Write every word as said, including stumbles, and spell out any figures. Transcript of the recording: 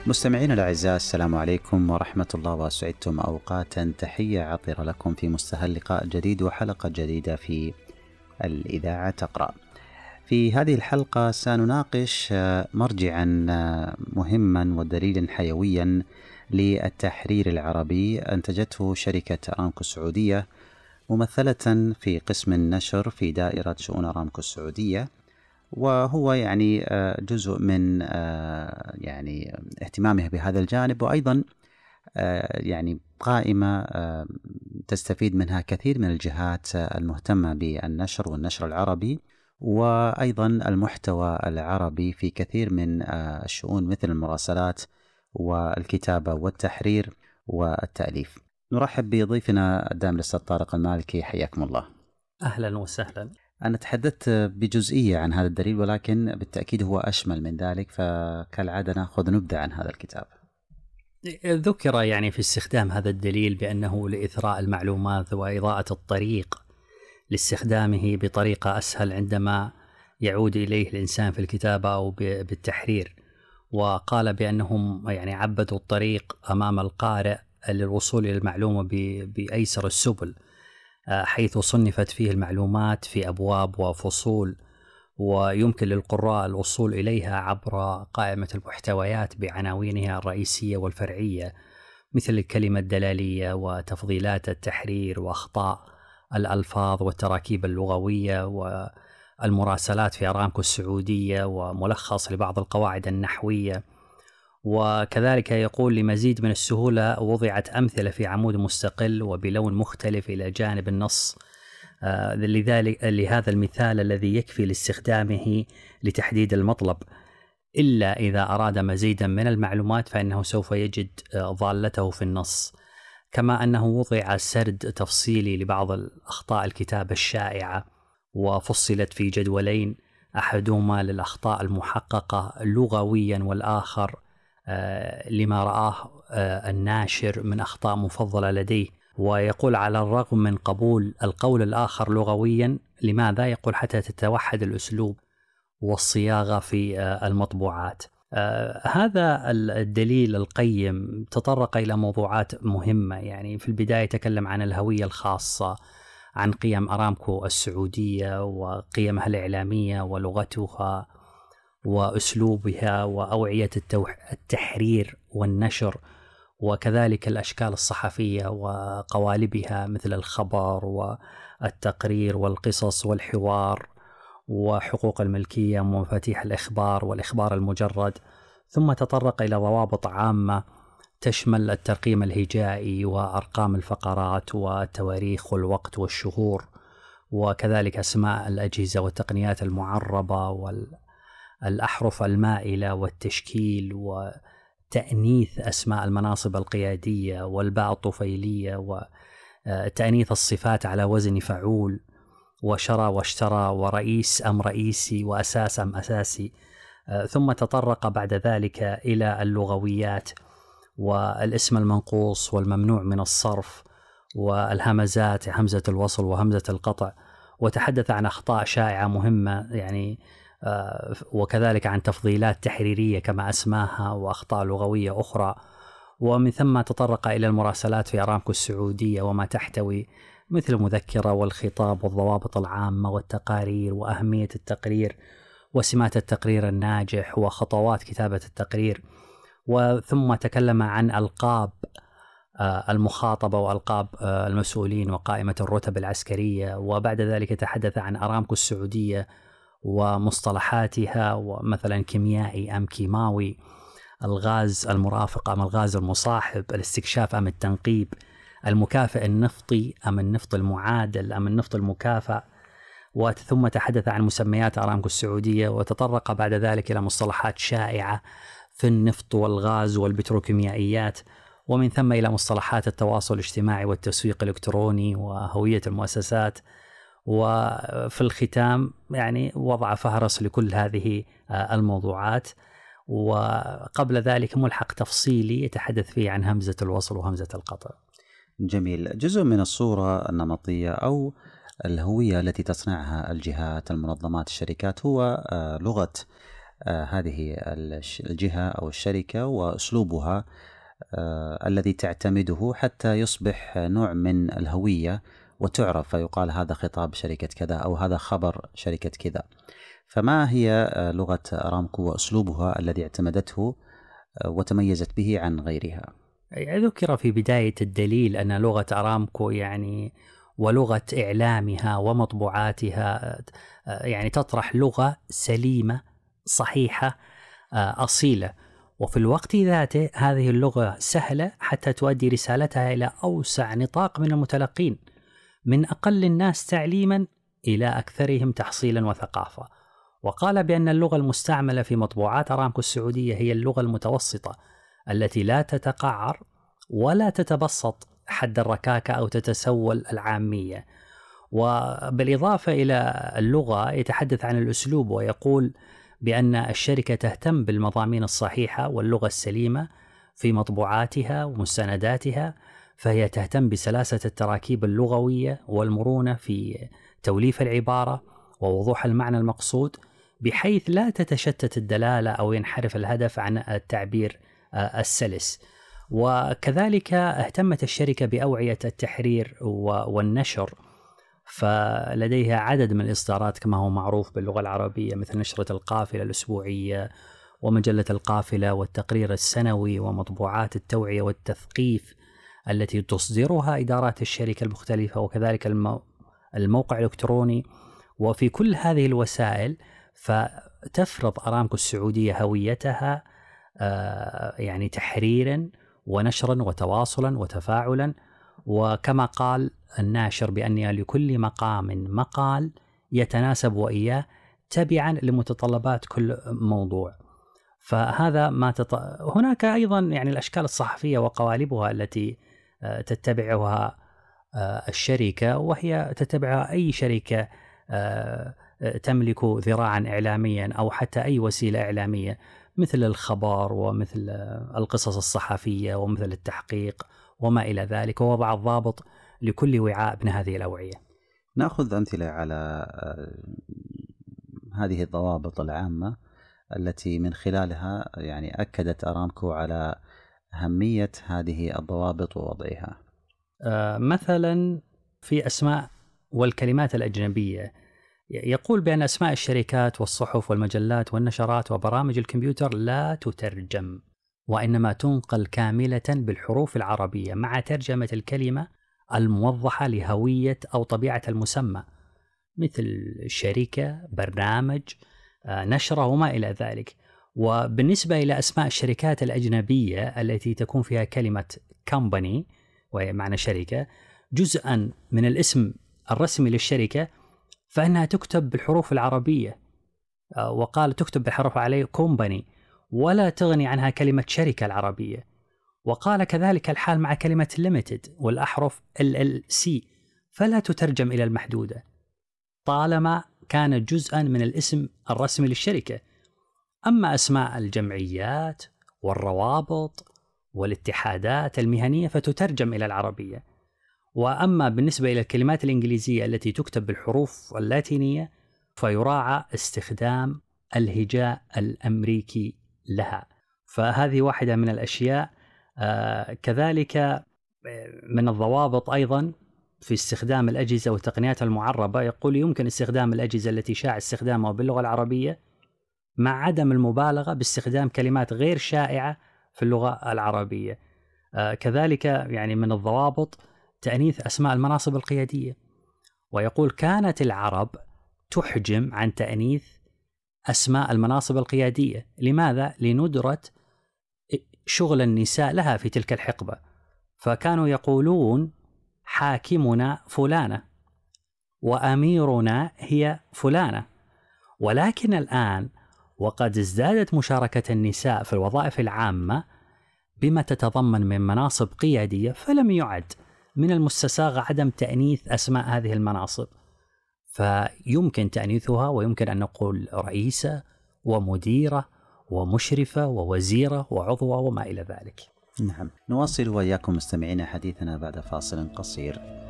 مستمعينا الأعزاء، السلام عليكم ورحمة الله، وسعدتم أوقاتا. تحية عطرة لكم في مستهل لقاء جديد وحلقة جديدة في الإذاعة تقرأ. في هذه الحلقة سنناقش مرجعا مهما ودليلا حيويا للتحرير العربي أنتجته شركة أرامكو السعودية، ممثلة في قسم النشر في دائرة شؤون أرامكو السعودية، وهو يعني جزء من يعني اهتمامه بهذا الجانب، وأيضا يعني قائمة تستفيد منها كثير من الجهات المهتمة بالنشر والنشر العربي، وأيضا المحتوى العربي في كثير من الشؤون مثل المراسلات والكتابة والتحرير والتأليف. نرحب بضيفنا الدائم الأستاذ طارق المالكي، حياكم الله. أهلا وسهلا. أنا تحدثت بجزئية عن هذا الدليل، ولكن بالتأكيد هو أشمل من ذلك، فكالعادة نأخذ نبذة عن هذا الكتاب. ذكر يعني في استخدام هذا الدليل بأنه لإثراء المعلومات وإضاءة الطريق لاستخدامه بطريقة أسهل عندما يعود إليه الإنسان في الكتابة أو بالتحرير، وقال بأنهم يعني عبدوا الطريق أمام القارئ للوصول إلى المعلومة بأيسر السبل، حيث صنفت فيه المعلومات في أبواب وفصول، ويمكن للقراء الوصول إليها عبر قائمة المحتويات بعناوينها الرئيسية والفرعية، مثل الكلمة الدلالية وتفضيلات التحرير وأخطاء الألفاظ والتراكيب اللغوية والمراسلات في أرامكو السعودية، وملخص لبعض القواعد النحوية. وكذلك يقول لمزيد من السهولة وضعت أمثلة في عمود مستقل وبلون مختلف إلى جانب النص، آه لذلك لهذا المثال الذي يكفي لاستخدامه لتحديد المطلب، إلا إذا أراد مزيدا من المعلومات فإنه سوف يجد آه ضالته في النص. كما أنه وضع سرد تفصيلي لبعض الأخطاء الكتابة الشائعة، وفصلت في جدولين، أحدهما للأخطاء المحققة لغويا، والآخر آه لما رآه آه الناشر من أخطاء مفضلة لديه. ويقول على الرغم من قبول القول الآخر لغويا، لماذا؟ يقول حتى تتوحد الأسلوب والصياغة في آه المطبوعات. آه هذا الدليل القيم تطرق إلى موضوعات مهمة. يعني في البداية تكلم عن الهوية الخاصة، عن قيم أرامكو السعودية وقيمها الإعلامية ولغتها وأسلوبها وأوعية التحرير والنشر، وكذلك الأشكال الصحفية وقوالبها مثل الخبر والتقرير والقصص والحوار وحقوق الملكية ومفاتيح الإخبار والإخبار المجرد. ثم تطرق إلى ضوابط عامة تشمل الترقيم الهجائي وأرقام الفقرات والتواريخ والوقت والشهور، وكذلك أسماء الأجهزة والتقنيات المعربة والأحرف المائلة والتشكيل وتأنيث أسماء المناصب القيادية والباء الطفيلية وتأنيث الصفات على وزن فعول، وشرى واشترى ورئيس أم رئيسي وأساس أم أساسي. ثم تطرق بعد ذلك إلى اللغويات والاسم المنقوص والممنوع من الصرف والهمزات، همزة الوصل وهمزة القطع، وتحدث عن أخطاء شائعة مهمة يعني، وكذلك عن تفضيلات تحريرية كما أسماها وأخطاء لغوية أخرى. ومن ثم تطرق إلى المراسلات في أرامكو السعودية وما تحتوي، مثل المذكرة والخطاب والضوابط العامة والتقارير وأهمية التقرير وسمات التقرير الناجح وخطوات كتابة التقرير. وثم تكلم عن ألقاب المخاطبة وألقاب المسؤولين وقائمة الرتب العسكرية. وبعد ذلك تحدث عن أرامكو السعودية ومصطلحاتها، ومثلا كيميائي أم كيماوي، الغاز المرافق أم الغاز المصاحب، الاستكشاف أم التنقيب، المكافئ النفطي أم النفط المعادل أم النفط المكافئ. وثم تحدث عن مسميات أرامكو السعودية، وتطرق بعد ذلك إلى مصطلحات شائعة في النفط والغاز والبتروكيميائيات، ومن ثم إلى مصطلحات التواصل الاجتماعي والتسويق الإلكتروني وهوية المؤسسات. وفي الختام يعني وضع فهرس لكل هذه الموضوعات، وقبل ذلك ملحق تفصيلي يتحدث فيه عن همزة الوصل وهمزة القطع. جميل. جزء من الصورة النمطية أو الهوية التي تصنعها الجهات، المنظمات، الشركات، هو لغة آه هذه الجهة أو الشركة وأسلوبها آه الذي تعتمده حتى يصبح نوع من الهوية وتعرف، فيقال هذا خطاب شركة كذا أو هذا خبر شركة كذا. فما هي لغة أرامكو وأسلوبها الذي اعتمدته وتميزت به عن غيرها؟ ذكر في بداية الدليل أن لغة أرامكو يعني ولغة إعلامها ومطبوعاتها يعني تطرح لغة سليمة صحيحة أصيلة، وفي الوقت ذاته هذه اللغة سهلة حتى تؤدي رسالتها إلى أوسع نطاق من المتلقين، من أقل الناس تعليما إلى أكثرهم تحصيلا وثقافة. وقال بأن اللغة المستعملة في مطبوعات أرامكو السعودية هي اللغة المتوسطة التي لا تتقعر ولا تتبسط حد الركاكة أو تتسول العامية. وبالإضافة إلى اللغة يتحدث عن الأسلوب ويقول بأن الشركة تهتم بالمضامين الصحيحة واللغة السليمة في مطبوعاتها ومستنداتها، فهي تهتم بسلاسة التراكيب اللغوية والمرونة في توليف العبارة ووضوح المعنى المقصود، بحيث لا تتشتت الدلالة أو ينحرف الهدف عن التعبير السلس. وكذلك اهتمت الشركة بأوعية التحرير والنشر، فلديها عدد من الإصدارات كما هو معروف باللغة العربية، مثل نشرة القافلة الأسبوعية ومجلة القافلة والتقرير السنوي ومطبوعات التوعية والتثقيف التي تصدرها إدارات الشركة المختلفة، وكذلك الموقع الإلكتروني. وفي كل هذه الوسائل فتفرض أرامكو السعودية هويتها يعني تحريرا ونشرا وتواصلا وتفاعلا. وكما قال الناشر بأن لكل مقام مقال يتناسب وإياه تبعا لمتطلبات كل موضوع. فهذا ما تط... هناك أيضا يعني الأشكال الصحفية وقوالبها التي تتبعها الشركة، وهي تتبعها أي شركة تملك ذراعا إعلاميا أو حتى أي وسيلة إعلامية، مثل الخبر ومثل القصص الصحفية ومثل التحقيق وما إلى ذلك، ووضع الضابط لكل وعاء من هذه الأوعية. نأخذ أمثلة على هذه الضوابط العامة التي من خلالها يعني أكدت أرامكو على أهمية هذه الضوابط ووضعها. مثلا في أسماء والكلمات الأجنبية، يقول بأن أسماء الشركات والصحف والمجلات والنشرات وبرامج الكمبيوتر لا تترجم، وإنما تنقل كاملة بالحروف العربية مع ترجمة الكلمة الموضحة لهوية أو طبيعة المسمى، مثل شركة، برنامج، نشرة وما إلى ذلك. وبالنسبة إلى أسماء الشركات الأجنبية التي تكون فيها كلمة company وهي معنى شركة جزءا من الاسم الرسمي للشركة، فإنها تكتب بالحروف العربية، وقال تكتب بالحرف عليه company ولا تغني عنها كلمة شركة العربية. وقال كذلك الحال مع كلمة limited والأحرف إل إل سي، فلا تترجم إلى المحدودة طالما كانت جزءا من الاسم الرسمي للشركة. أما أسماء الجمعيات والروابط والاتحادات المهنية فتترجم إلى العربية. وأما بالنسبة إلى الكلمات الإنجليزية التي تكتب بالحروف اللاتينية فيراعى استخدام الهجاء الأمريكي لها. فهذه واحدة من الأشياء. آه كذلك من الضوابط أيضا في استخدام الأجهزة والتقنيات المعربة، يقول يمكن استخدام الأجهزة التي شاع استخدامها باللغة العربية مع عدم المبالغة باستخدام كلمات غير شائعة في اللغة العربية. آه كذلك يعني من الضوابط تأنيث أسماء المناصب القيادية، ويقول كانت العرب تحجم عن تأنيث أسماء المناصب القيادية. لماذا؟ لندرة شغل النساء لها في تلك الحقبة، فكانوا يقولون حاكمنا فلانة وأميرنا هي فلانة. ولكن الآن وقد ازدادت مشاركة النساء في الوظائف العامة بما تتضمن من مناصب قيادية، فلم يعد من المستساغ عدم تأنيث أسماء هذه المناصب، فيمكن تأنيثها ويمكن أن نقول رئيسة ومديرة ومشرفة ووزيرة وعضوة وما إلى ذلك. نعم، نواصل وإياكم مستمعينا حديثنا بعد فاصل قصير.